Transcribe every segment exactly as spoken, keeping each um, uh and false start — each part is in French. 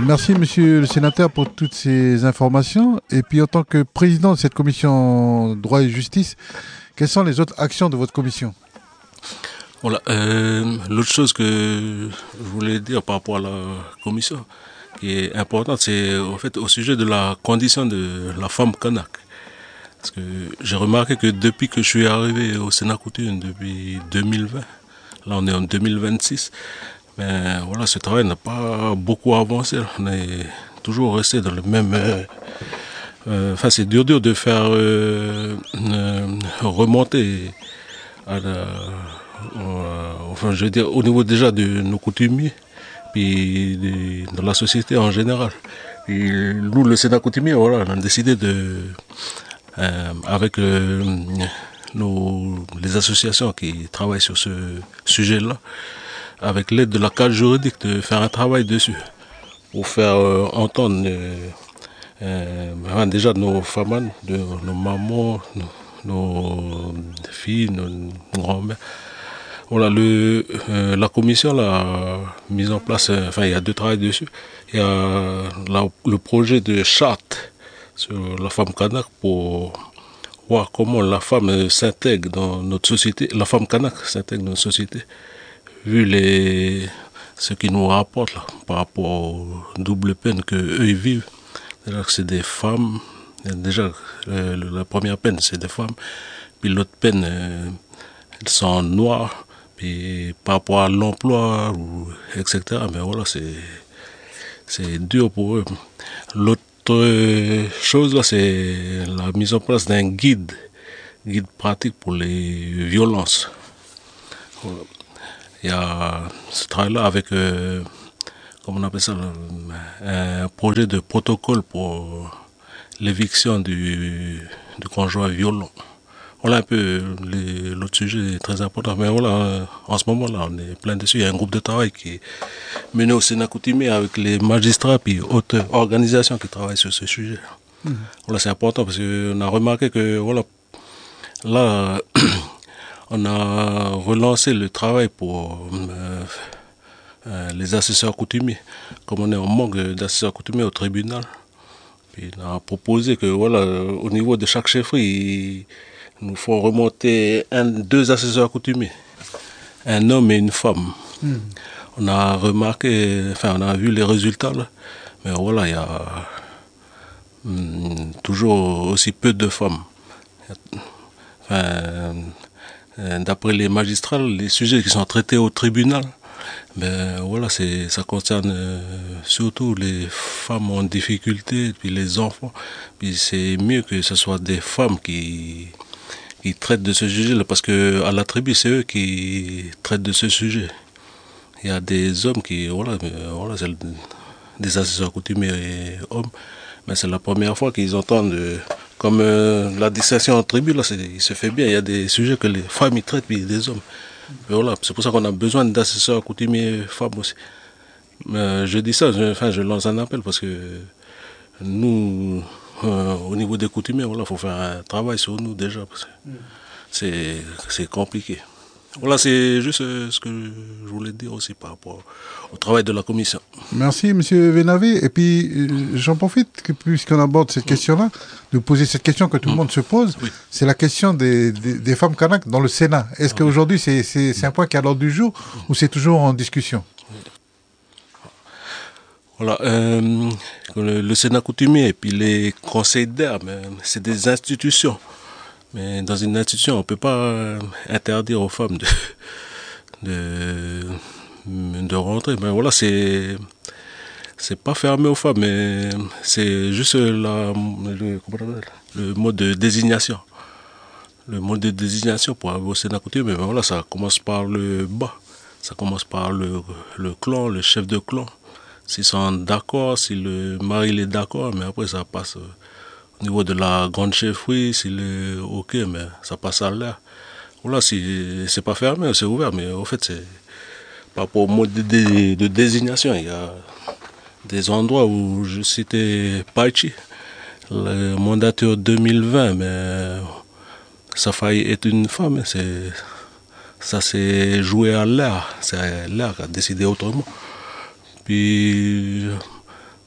Merci, monsieur le sénateur, pour toutes ces informations. Et puis, en tant que président de cette commission droit et justice, quelles sont les autres actions de votre commission? Voilà. Euh, l'autre chose que je voulais dire par rapport à la commission, qui est importante, c'est en fait au sujet de la condition de la femme kanak. Parce que j'ai remarqué que depuis que je suis arrivé au Sénat coutume, depuis deux mille vingt, là on est en deux mille vingt-six, mais voilà, ce travail n'a pas beaucoup avancé. On est toujours resté dans le même... Euh, euh, enfin, c'est dur dur de faire euh, euh, remonter à la... Euh, enfin, je veux dire, au niveau déjà de nos coutumiers, puis de, de la société en général. Et nous, le Sénat coutumier, voilà, on a décidé de, euh, avec euh, nos, les associations qui travaillent sur ce sujet-là, avec l'aide de la cadre juridique, de faire un travail dessus, pour faire euh, entendre euh, euh, déjà nos femmes, de, nos mamans, nos, nos filles, nos, nos grands-mères. Voilà, le, euh, la commission l'a mise en place, euh, enfin il y a deux travails dessus. Il y a la, le projet de charte sur la femme kanak pour voir comment la femme s'intègre dans notre société, la femme kanak s'intègre dans notre société, vu les, ce qu'ils nous rapportent là, par rapport aux doubles peines qu'eux ils vivent. Déjà que c'est des femmes, déjà euh, la première peine c'est des femmes, puis l'autre peine euh, elles sont noires. Puis par rapport à l'emploi, et cetera, mais voilà, c'est, c'est dur pour eux. L'autre chose, là, c'est la mise en place d'un guide, guide pratique pour les violences. Voilà. Il y a ce travail-là avec, euh, comment on appelle ça, un projet de protocole pour l'éviction du, du conjoint violent. Voilà un peu les, l'autre sujet est très important. Mais voilà, en ce moment-là, on est plein dessus. Il y a un groupe de travail qui est mené au Sénat coutumier avec les magistrats et autres organisations qui travaillent sur ce sujet. Mmh. Voilà, c'est important parce qu'on a remarqué que voilà, là, on a relancé le travail pour euh, euh, les assesseurs coutumiers. Comme on est en manque d'assesseurs coutumiers au tribunal, puis on a proposé que voilà, au niveau de chaque chefferie, il nous faut remonter un, deux assesseurs coutumiers, un homme et une femme. Mmh. On a remarqué, enfin on a vu les résultats là, mais voilà, il y a hum, toujours aussi peu de femmes. Enfin, d'après les magistrats, les sujets qui sont traités au tribunal, ben voilà, c'est, ça concerne euh, surtout les femmes en difficulté, puis les enfants. Puis c'est mieux que ce soit des femmes qui qui traitent de ce sujet-là, parce que à la tribu, c'est eux qui traitent de ce sujet. Il y a des hommes qui, voilà, mais, voilà c'est des assesseurs coutumiers et hommes, mais c'est la première fois qu'ils entendent, euh, comme euh, la distinction en tribu, là, c'est, il se fait bien, il y a des sujets que les femmes ils traitent, puis des hommes. Mais voilà, c'est pour ça qu'on a besoin d'assesseurs coutumiers femmes aussi. Mais je dis ça, je, enfin, je lance un appel, parce que nous, Euh, au niveau des coutumiers, voilà, faut faire un travail sur nous déjà, parce que mm. c'est, c'est compliqué. Voilà, c'est juste euh, ce que je voulais dire aussi par rapport au travail de la commission. Merci, monsieur Venavé. Et puis, euh, j'en profite, que, puisqu'on aborde cette mm. question-là, de poser cette question que tout mm. le monde se pose. Oui. C'est la question des, des, des femmes kanak dans le Sénat. Est-ce ah, qu'aujourd'hui, oui. c'est, c'est, c'est un point qui est à l'ordre du jour mm. ou c'est toujours en discussion? Voilà, euh, le, le Sénat coutumier et puis les conseils d'air, c'est des institutions. Mais dans une institution, on ne peut pas interdire aux femmes de, de, de rentrer. Mais voilà, c'est, c'est pas fermé aux femmes, mais c'est juste la, le, le mode de désignation. Le mode de désignation pour avoir au Sénat coutumier, mais voilà, ça commence par le bas. Ça commence par le, le clan, le chef de clan. S'ils sont d'accord, si le mari est d'accord, mais après ça passe euh, au niveau de la grande chefferie, s'il est ok, mais ça passe à l'air. Voilà, si, c'est pas fermé, c'est ouvert, mais au fait, c'est par rapport au mode de, de, de désignation. Il y a des endroits où je citais Paichi, le mandateur deux mille vingt, mais ça a failli être une femme, c'est, ça s'est joué à l'air, c'est l'air qui a décidé autrement. Puis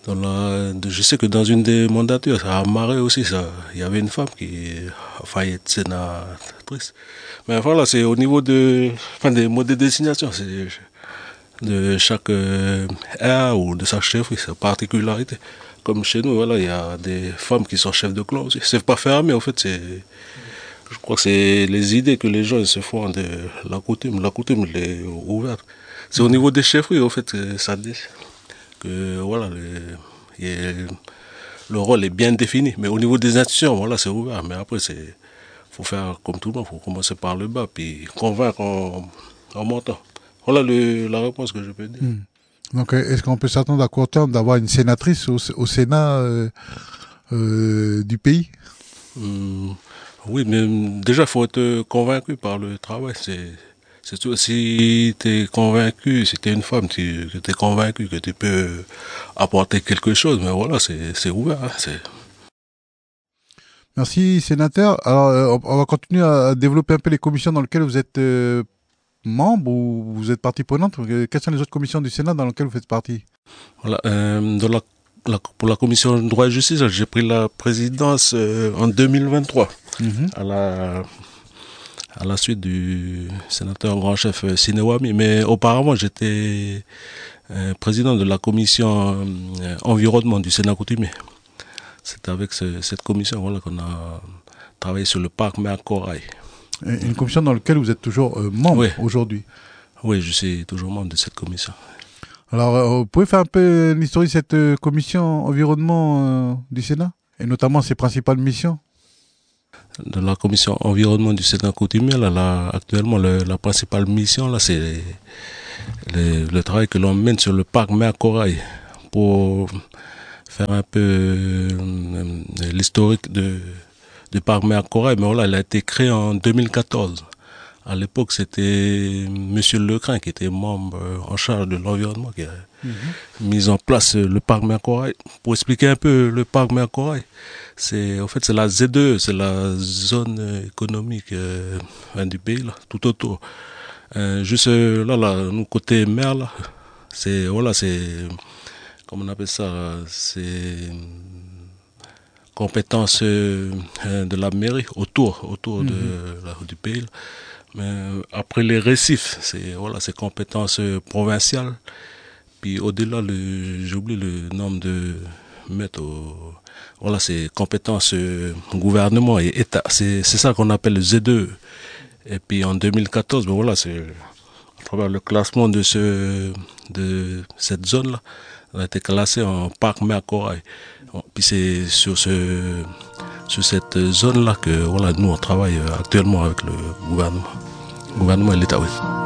Dans la, de, je sais que dans une des mandatures, à Marais aussi, ça, il y avait une femme qui a failli être sénatrice. Mais voilà, c'est au niveau de, enfin, des modes de désignation, c'est de chaque euh, R ou de chaque chef, sa particularité. Comme chez nous, voilà, il y a des femmes qui sont chefs de clan aussi. C'est pas fermé, en fait, c'est, je crois que c'est les idées que les gens se font de la coutume. La coutume, elle est ouverte. C'est au niveau des chefferies, en fait, que ça dit que, voilà, le, est, le rôle est bien défini. Mais au niveau des institutions, voilà, c'est ouvert. Mais après, c'est, faut faire comme tout le monde, faut commencer par le bas, puis convaincre en, en montant. Voilà le, la réponse que je peux dire. Mmh. Donc, est-ce qu'on peut s'attendre à court terme d'avoir une sénatrice au, au Sénat euh, euh, du pays? Mmh, oui, mais déjà, il faut être convaincu par le travail. C'est, c'est tout. Si tu es convaincu, si tu es une femme, tu, que tu es convaincu que tu peux apporter quelque chose, mais voilà, c'est, c'est ouvert. Hein, c'est... Merci, sénateur. Alors, euh, on va continuer à développer un peu les commissions dans lesquelles vous êtes euh, membre ou vous êtes partie prenante. Quelles sont les autres commissions du Sénat dans lesquelles vous faites partie? Voilà, euh, dans la, la, pour la commission droit et justice, j'ai pris la présidence euh, en deux mille vingt-trois, mm-hmm. à la à la suite du sénateur grand chef euh, Sinewami. Mais auparavant, j'étais euh, président de la commission euh, environnement du Sénat coutumier. C'est avec ce, cette commission, voilà, qu'on a travaillé sur le parc Mer Corail. Une commission dans laquelle vous êtes toujours euh, membre oui. aujourd'hui. Oui, je suis toujours membre de cette commission. Alors, euh, vous pouvez faire un peu l'histoire de cette euh, commission environnement euh, du Sénat, et notamment ses principales missions? De la commission environnement du Sénat coutumier, là, là, actuellement, le, la principale mission, là, c'est le, le travail que l'on mène sur le parc Mer Corail pour faire un peu euh, l'historique de, du parc Mer Corail. Mais voilà, il a été créé en deux mille quatorze. À l'époque, c'était Monsieur Lecrin qui était membre en charge de l'environnement qui a mmh. mis en place le parc Mer Corail. Pour expliquer un peu le parc Mer Corail, c'est en fait c'est la Z deux E, c'est la zone économique euh, du pays là, tout autour. Euh, juste là, là, nous côté mer là, c'est voilà, c'est comment on appelle ça, c'est compétence euh, de la mairie autour, autour mmh. de, là, du pays là. Mais après les récifs, c'est voilà, c'est compétences provinciales. Puis au-delà, le, j'oublie le nombre de mètres. Au, voilà, c'est compétences gouvernement et État. C'est, c'est ça qu'on appelle le Z deux E. Et puis en deux mille quatorze, ben voilà, c'est à travers le classement de ce de cette zone-là, on a été classé en parc Mer Corail. Puis c'est sur ce sur cette zone-là que voilà, nous on travaille actuellement avec le gouvernement, le gouvernement et l'État, oui.